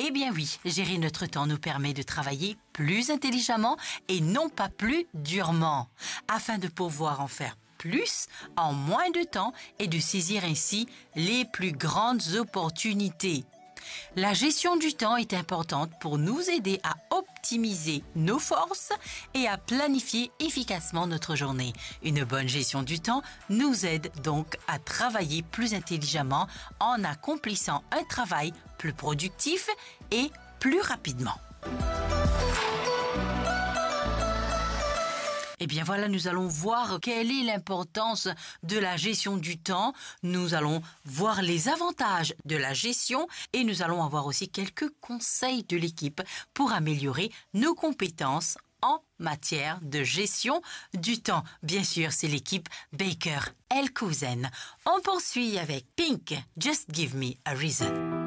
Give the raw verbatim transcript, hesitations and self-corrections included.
Eh bien oui, gérer notre temps nous permet de travailler plus intelligemment et non pas plus durement, afin de pouvoir en faire plus en moins de temps et de saisir ainsi les plus grandes opportunités. La gestion du temps est importante pour nous aider à optimiser nos forces et à planifier efficacement notre journée. Une bonne gestion du temps nous aide donc à travailler plus intelligemment en accomplissant un travail plus productif et plus rapidement. Eh bien voilà, nous allons voir quelle est l'importance de la gestion du temps. Nous allons voir les avantages de la gestion et nous allons avoir aussi quelques conseils de l'équipe pour améliorer nos compétences en matière de gestion du temps. Bien sûr, c'est l'équipe Baker Elkhausen. On poursuit avec Pink, Just Give Me a Reason.